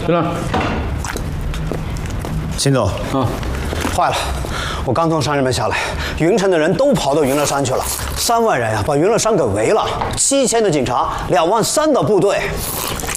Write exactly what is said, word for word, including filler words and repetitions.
队长， 秦总， 啊， 坏了，我刚从山上面下来，云城的人都跑到云乐山去了，三万人呀、啊，把云乐山给围了，七千的警察，两万三的部队。